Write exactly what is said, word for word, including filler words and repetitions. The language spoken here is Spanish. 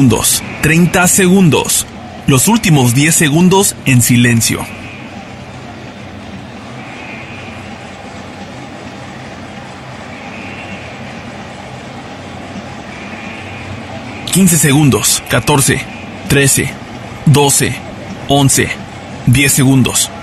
segundos, treinta segundos. Los últimos diez segundos en silencio. quince segundos, catorce, trece, doce, once, diez segundos.